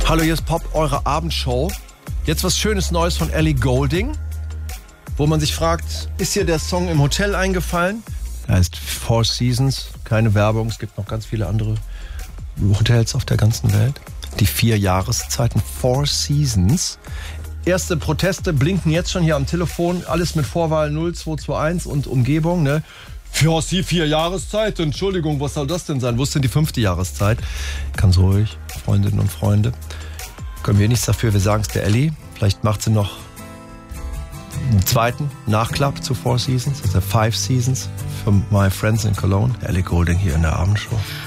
Hallo, hier ist Pop, eure Abendshow. Jetzt was Schönes Neues von Ellie Goulding, wo man sich fragt, ist hier der Song im Hotel eingefallen? Er heißt Four Seasons, keine Werbung, es gibt noch ganz viele andere Hotels auf der ganzen Welt. Die 4 Jahreszeiten, Four Seasons. Erste Proteste blinken jetzt schon hier am Telefon, alles mit Vorwahl 0221 und Umgebung, ne? Ja, Sie 4 Jahreszeiten, Entschuldigung, was soll das denn sein? Wo ist denn die 5. Jahreszeit? Ganz ruhig, Freundinnen und Freunde. Können wir nichts dafür, wir sagen es der Ellie. Vielleicht macht sie noch einen zweiten Nachklapp zu Four Seasons, also 5 Seasons für My Friends in Cologne. Ellie Goulding hier in der Abendshow.